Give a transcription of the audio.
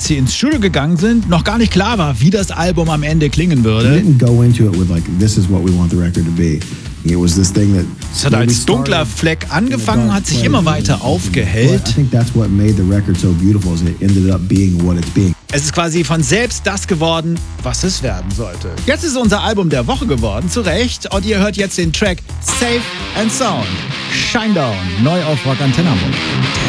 als sie ins Studio gegangen sind, noch gar nicht klar war, wie das Album am Ende klingen würde. didn't go into it with like, this is what we want the record to be. It was this thing that Es hat als dunkler Fleck angefangen, hat sich immer weiter aufgehellt. I think that's what made the record so beautiful, is it ended up being what it's being. Es ist quasi von selbst das geworden, was es werden sollte. Jetzt ist unser Album der Woche geworden, zu Recht. Und ihr hört jetzt den Track Safe and Sound. Shinedown, neu auf Rock Antenne Hamburg.